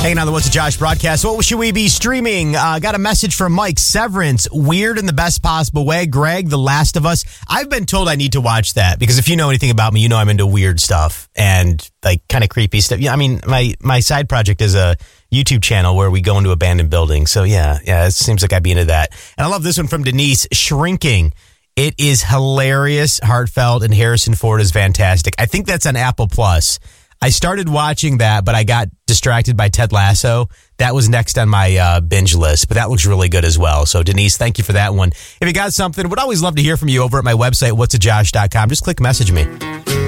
Hanging on the What's a Josh broadcast. What should we be streaming? Got a message from Mike. Severance, weird in the best possible way. Greg, The Last of Us. I've been told I need to watch that because if you know anything about me, you know I'm into weird stuff and like kind of creepy stuff. Yeah, I mean, my side project is a YouTube channel where we go into abandoned buildings. So yeah, it seems like I'd be into that. And I love this one from Denise. Shrinking. It is hilarious, heartfelt, and Harrison Ford is fantastic. I think that's on Apple Plus. I started watching that, but I got distracted by Ted Lasso. That was next on my binge list, but that looks really good as well. So, Denise, thank you for that one. If you got something, would always love to hear from you over at my website, whatsajosh.com. Just click message me.